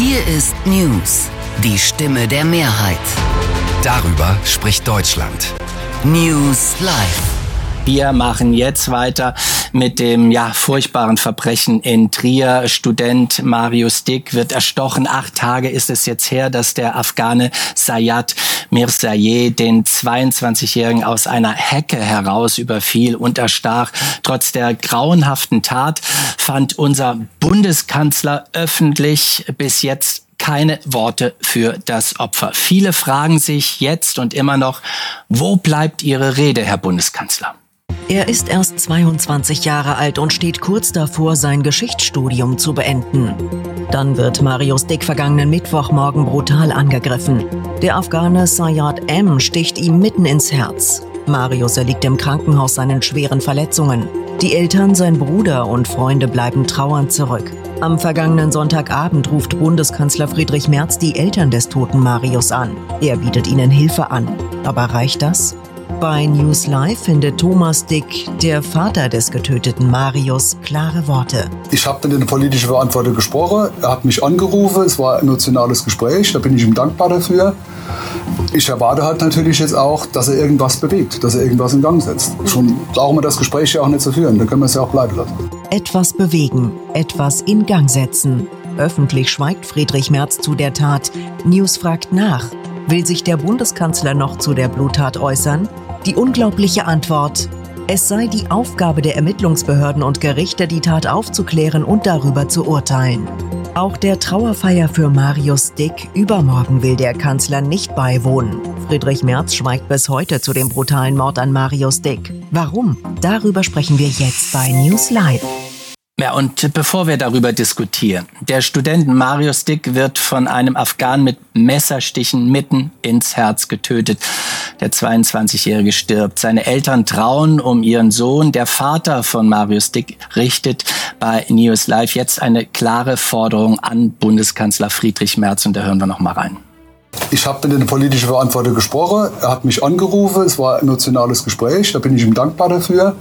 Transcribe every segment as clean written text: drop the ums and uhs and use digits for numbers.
Hier ist News, die Stimme der Mehrheit. Darüber spricht Deutschland. News Live. Wir machen jetzt weiter mit dem furchtbaren Verbrechen in Trier. Student Marius Dick wird erstochen. 8 Tage ist es jetzt her, dass der Afghane Sayed Mirzayeh den 22-Jährigen aus einer Hecke heraus überfiel und erstach. Trotz der grauenhaften Tat fand unser Bundeskanzler öffentlich bis jetzt keine Worte für das Opfer. Viele fragen sich jetzt und immer noch, wo bleibt Ihre Rede, Herr Bundeskanzler? Er ist erst 22 Jahre alt und steht kurz davor, sein Geschichtsstudium zu beenden. Dann wird Marius Dick vergangenen Mittwochmorgen brutal angegriffen. Der Afghane Sayed M. sticht ihm mitten ins Herz. Marius erliegt im Krankenhaus seinen schweren Verletzungen. Die Eltern, sein Bruder und Freunde bleiben trauernd zurück. Am vergangenen Sonntagabend ruft Bundeskanzler Friedrich Merz die Eltern des toten Marius an. Er bietet ihnen Hilfe an. Aber reicht das? Bei News Live findet Thomas Dick, der Vater des getöteten Marius, klare Worte. Ich habe mit dem politischen Verantwortler gesprochen, er hat mich angerufen, es war ein emotionales Gespräch, da bin ich ihm dankbar dafür. Ich erwarte halt natürlich jetzt auch, dass er irgendwas bewegt, dass er irgendwas in Gang setzt. Schon brauchen wir das Gespräch ja auch nicht zu führen, da können wir es ja auch bleiben lassen. Etwas bewegen, etwas in Gang setzen. Öffentlich schweigt Friedrich Merz zu der Tat. News fragt nach. Will sich der Bundeskanzler noch zu der Bluttat äußern? Die unglaubliche Antwort: Es sei die Aufgabe der Ermittlungsbehörden und Gerichte, die Tat aufzuklären und darüber zu urteilen. Auch der Trauerfeier für Marius Dick übermorgen will der Kanzler nicht beiwohnen. Friedrich Merz schweigt bis heute zu dem brutalen Mord an Marius Dick. Warum? Darüber sprechen wir jetzt bei News Live. Ja, und bevor wir darüber diskutieren, der Student Marius Dick wird von einem Afghanen mit Messerstichen mitten ins Herz getötet. Der 22-Jährige stirbt. Seine Eltern trauen um ihren Sohn. Der Vater von Marius Dick richtet bei News Live jetzt eine klare Forderung an Bundeskanzler Friedrich Merz. Und da hören wir noch mal rein. Ich habe mit dem politischen Verantwortler gesprochen, er hat mich angerufen, es war ein emotionales Gespräch, da bin ich ihm dankbar dafür.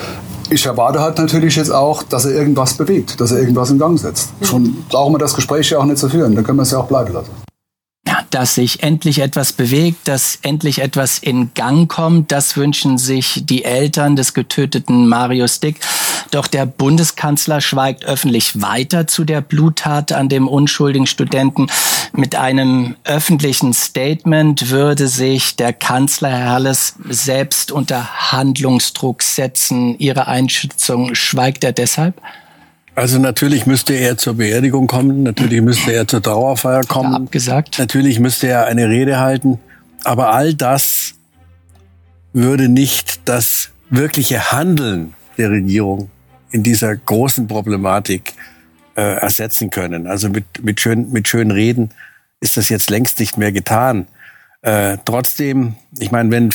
Ich erwarte halt natürlich jetzt auch, dass er irgendwas bewegt, dass er irgendwas in Gang setzt. Schon brauchen wir das Gespräch ja auch nicht zu führen, da können wir es ja auch bleiben lassen. Ja, dass sich endlich etwas bewegt, dass endlich etwas in Gang kommt, das wünschen sich die Eltern des getöteten Marius Dick. Doch der Bundeskanzler schweigt öffentlich weiter zu der Bluttat an dem unschuldigen Studenten. Mit einem öffentlichen Statement würde sich der Kanzler, Herr Halles, selbst unter Handlungsdruck setzen. Ihre Einschätzung, schweigt er deshalb? Also natürlich müsste er zur Beerdigung kommen, natürlich müsste er zur Trauerfeier kommen. Abgesagt. Natürlich müsste er eine Rede halten. Aber all das würde nicht das wirkliche Handeln der Regierung in dieser großen Problematik ersetzen können. Also mit schönen Reden ist das jetzt längst nicht mehr getan. Trotzdem, ich meine, wenn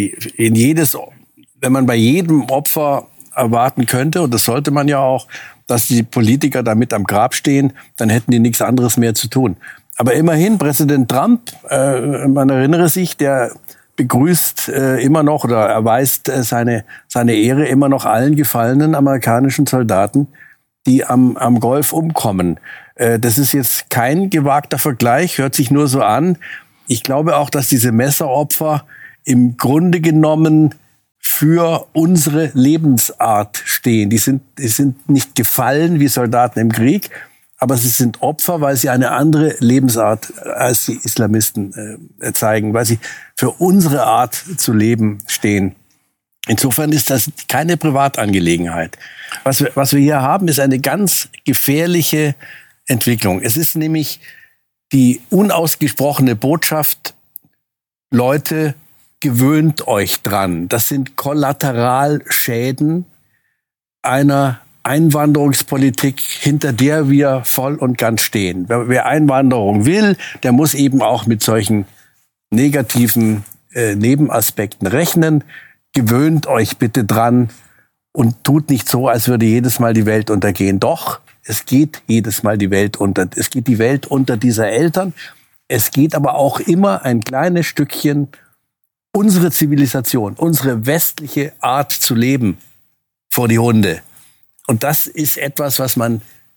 man bei jedem Opfer erwarten könnte, und das sollte man ja auch, dass die Politiker da mit am Grab stehen, dann hätten die nichts anderes mehr zu tun. Aber immerhin, Präsident Trump, man erinnere sich, der begrüßt immer noch oder erweist seine Ehre immer noch allen gefallenen amerikanischen Soldaten, die am Golf umkommen. Das ist jetzt kein gewagter Vergleich, hört sich nur so an. Ich glaube auch, dass diese Messeropfer im Grunde genommen für unsere Lebensart stehen. Die sind nicht gefallen wie Soldaten im Krieg, aber sie sind Opfer, weil sie eine andere Lebensart als die Islamisten zeigen, weil sie für unsere Art zu leben stehen. Insofern ist das keine Privatangelegenheit. Was wir hier haben, ist eine ganz gefährliche Entwicklung. Es ist nämlich die unausgesprochene Botschaft: Leute, gewöhnt euch dran. Das sind Kollateralschäden einer Einwanderungspolitik, hinter der wir voll und ganz stehen. Wer Einwanderung will, der muss eben auch mit solchen negativen Nebenaspekten rechnen. Gewöhnt euch bitte dran und tut nicht so, als würde jedes Mal die Welt untergehen. Doch, es geht jedes Mal die Welt unter. Es geht die Welt unter dieser Eltern. Es geht aber auch immer ein kleines Stückchen unsere Zivilisation, unsere westliche Art zu leben vor die Hunde. Und das ist etwas, was man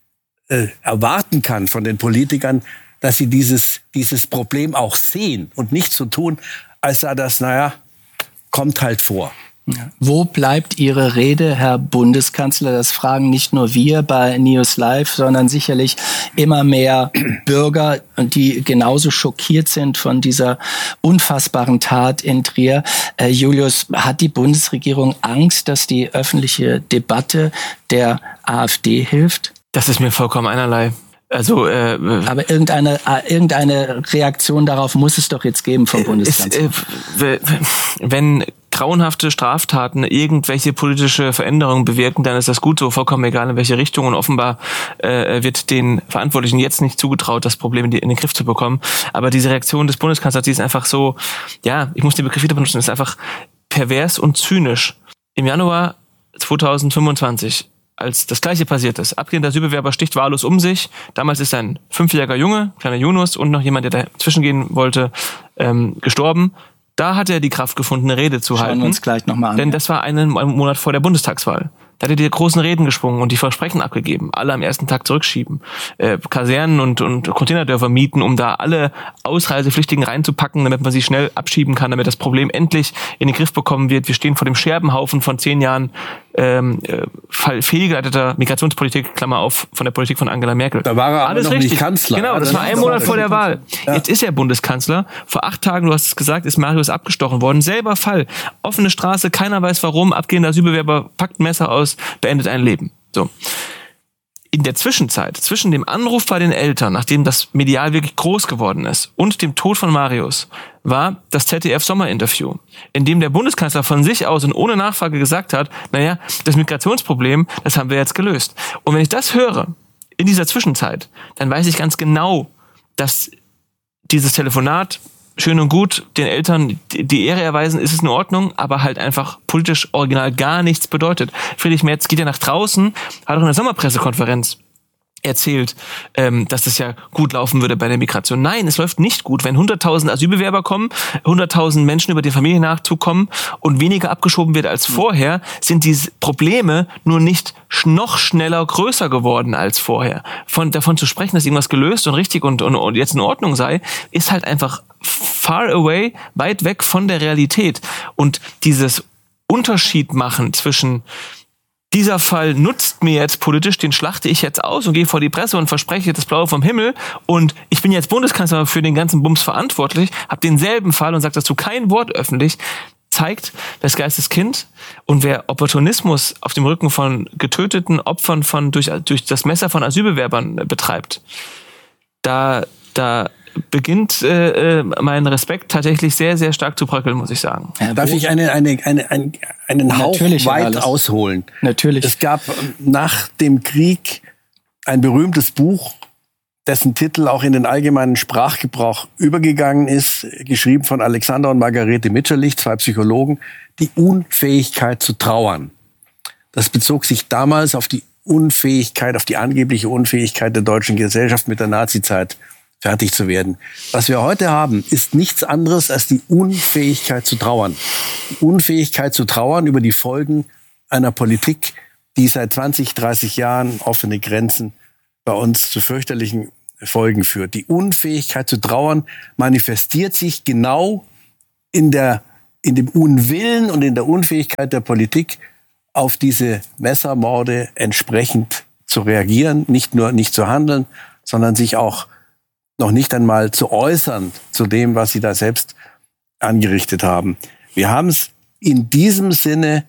erwarten kann von den Politikern, dass sie dieses Problem auch sehen und nicht so tun, als sei das, kommt halt vor. Ja. Wo bleibt Ihre Rede, Herr Bundeskanzler? Das fragen nicht nur wir bei News Live, sondern sicherlich immer mehr Bürger, die genauso schockiert sind von dieser unfassbaren Tat in Trier. Julius, hat die Bundesregierung Angst, dass die öffentliche Debatte der AfD hilft? Das ist mir vollkommen einerlei. Also, aber irgendeine Reaktion darauf muss es doch jetzt geben vom Bundeskanzler. Wenn grauenhafte Straftaten irgendwelche politische Veränderungen bewirken, dann ist das gut so, vollkommen egal in welche Richtung. Und offenbar wird den Verantwortlichen jetzt nicht zugetraut, das Problem in den Griff zu bekommen. Aber diese Reaktion des Bundeskanzlers, die ist einfach so, ich muss den Begriff wieder benutzen, ist einfach pervers und zynisch. Im Januar 2025, als das Gleiche passiert ist, abgehender Asylbewerber sticht wahllos um sich. Damals ist ein 5-jähriger Junge, kleiner Yunus, und noch jemand, der dazwischen gehen wollte, gestorben. Da hat er die Kraft gefunden, eine Rede zu halten. Schauen wir uns gleich nochmal an. Denn das war einen Monat vor der Bundestagswahl. Da hat er die großen Reden geschwungen und die Versprechen abgegeben. Alle am ersten Tag zurückschieben. Kasernen und Containerdörfer mieten, um da alle Ausreisepflichtigen reinzupacken, damit man sie schnell abschieben kann, damit das Problem endlich in den Griff bekommen wird. Wir stehen vor dem Scherbenhaufen von 10 Jahren fehlgeleiteter Migrationspolitik, Klammer auf, von der Politik von Angela Merkel. Da war er aber alles noch richtig. Nicht Kanzler. Genau, das war ein Monat vor der Wahl. Ja. Jetzt ist er Bundeskanzler. Vor 8 Tagen, du hast es gesagt, ist Marius abgestochen worden. Selber Fall. Offene Straße, keiner weiß warum. Abgehender Asylbewerber packt ein Messer aus, beendet ein Leben. So. In der Zwischenzeit, zwischen dem Anruf bei den Eltern, nachdem das medial wirklich groß geworden ist, und dem Tod von Marius, war das ZDF-Sommerinterview, in dem der Bundeskanzler von sich aus und ohne Nachfrage gesagt hat, das Migrationsproblem, das haben wir jetzt gelöst. Und wenn ich das höre, in dieser Zwischenzeit, dann weiß ich ganz genau, dass dieses Telefonat schön und gut, den Eltern die Ehre erweisen, ist es in Ordnung, aber halt einfach politisch original gar nichts bedeutet. Friedrich Merz geht ja nach draußen, hat auch in der Sommerpressekonferenz erzählt, dass das ja gut laufen würde bei der Migration. Nein, es läuft nicht gut. Wenn 100.000 Asylbewerber kommen, 100.000 Menschen über den Familiennachzug kommen und weniger abgeschoben wird als vorher, sind diese Probleme nur nicht noch schneller größer geworden als vorher. Davon zu sprechen, dass irgendwas gelöst und richtig und jetzt in Ordnung sei, ist halt einfach far away, weit weg von der Realität. Und dieses Unterschied machen zwischen dieser Fall nutzt mir jetzt politisch, den schlachte ich jetzt aus und gehe vor die Presse und verspreche das Blaue vom Himmel und ich bin jetzt Bundeskanzler für den ganzen Bums verantwortlich, habe denselben Fall und sage dazu kein Wort öffentlich, zeigt das Geisteskind. Und wer Opportunismus auf dem Rücken von getöteten Opfern durch das Messer von Asylbewerbern betreibt, da beginnt mein Respekt tatsächlich sehr, sehr stark zu bröckeln, muss ich sagen. Darf ich einen Hauch weit ausholen? Natürlich. Es gab nach dem Krieg ein berühmtes Buch, dessen Titel auch in den allgemeinen Sprachgebrauch übergegangen ist, geschrieben von Alexander und Margarete Mitscherlich, 2 Psychologen, Die Unfähigkeit zu trauern. Das bezog sich damals auf die Unfähigkeit, auf die angebliche Unfähigkeit der deutschen Gesellschaft mit der Nazizeit fertig zu werden. Was wir heute haben, ist nichts anderes als die Unfähigkeit zu trauern. Die Unfähigkeit zu trauern über die Folgen einer Politik, die seit 20, 30 Jahren offene Grenzen bei uns zu fürchterlichen Folgen führt. Die Unfähigkeit zu trauern manifestiert sich genau in dem Unwillen und in der Unfähigkeit der Politik, auf diese Messermorde entsprechend zu reagieren, nicht nur nicht zu handeln, sondern sich auch noch nicht einmal zu äußern zu dem, was sie da selbst angerichtet haben. Wir haben es in diesem Sinne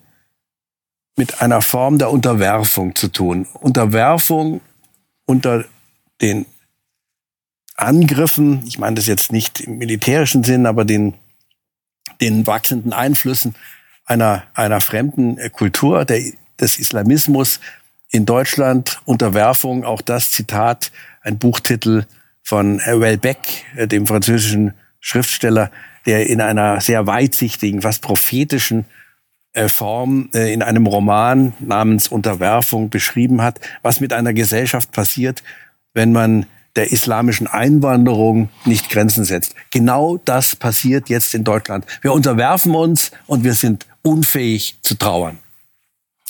mit einer Form der Unterwerfung zu tun. Unterwerfung unter den Angriffen, ich meine das jetzt nicht im militärischen Sinn, aber den wachsenden Einflüssen einer fremden Kultur, des Islamismus in Deutschland. Unterwerfung, auch das Zitat, ein Buchtitel von Houellebecq, dem französischen Schriftsteller, der in einer sehr weitsichtigen, fast prophetischen Form in einem Roman namens Unterwerfung beschrieben hat, was mit einer Gesellschaft passiert, wenn man der islamischen Einwanderung nicht Grenzen setzt. Genau das passiert jetzt in Deutschland. Wir unterwerfen uns und wir sind unfähig zu trauern.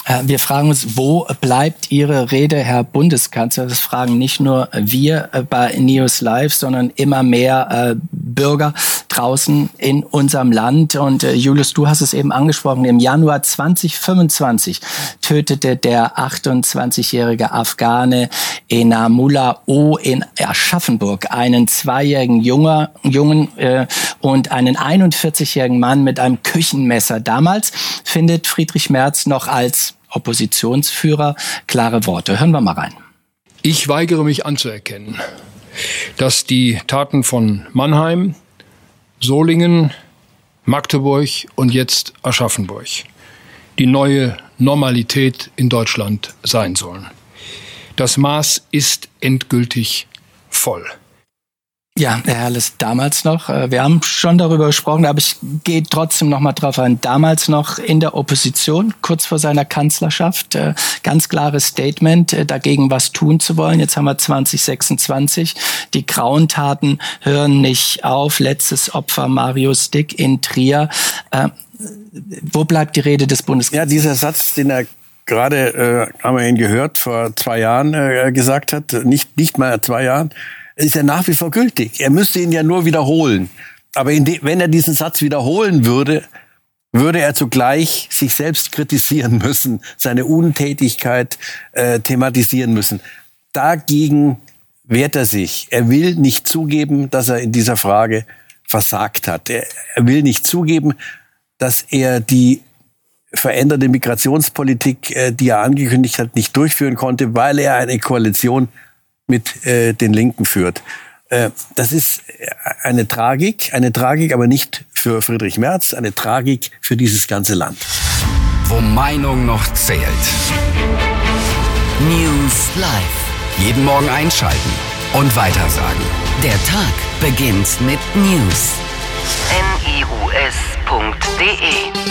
Wir fragen uns, wo bleibt Ihre Rede, Herr Bundeskanzler? Das fragen nicht nur wir bei News Live, sondern immer mehr Bürger draußen in unserem Land. Und Julius, du hast es eben angesprochen, im Januar 2025 tötete der 28-jährige Afghane Enamullah O. in Aschaffenburg einen 2-jährigen Jungen und einen 41-jährigen Mann mit einem Küchenmesser. Damals findet Friedrich Merz noch als Oppositionsführer klare Worte. Hören wir mal rein. Ich weigere mich anzuerkennen, dass die Taten von Mannheim, Solingen, Magdeburg und jetzt Aschaffenburg die neue Normalität in Deutschland sein sollen. Das Maß ist endgültig voll. Ja, Herr Herles, damals noch, wir haben schon darüber gesprochen, aber ich gehe trotzdem noch mal drauf ein, damals noch in der Opposition, kurz vor seiner Kanzlerschaft, ganz klares Statement, dagegen was tun zu wollen. Jetzt haben wir 2026, die Grauentaten hören nicht auf, letztes Opfer Marius Dick in Trier. Wo bleibt die Rede des Bundeskanzlers? Ja, dieser Satz, den er gerade, haben wir ihn gehört, vor 2 Jahren gesagt hat, nicht mal 2 Jahren, ist ja nach wie vor gültig. Er müsste ihn ja nur wiederholen. Aber wenn er diesen Satz wiederholen würde, würde er zugleich sich selbst kritisieren müssen, seine Untätigkeit thematisieren müssen. Dagegen wehrt er sich. Er will nicht zugeben, dass er in dieser Frage versagt hat. Er will nicht zugeben, dass er die veränderte Migrationspolitik, die er angekündigt hat, nicht durchführen konnte, weil er eine Koalition mit den Linken führt. Das ist eine Tragik, aber nicht für Friedrich Merz, eine Tragik für dieses ganze Land. Wo Meinung noch zählt. News Live. Jeden Morgen einschalten und weitersagen. Der Tag beginnt mit News. news.de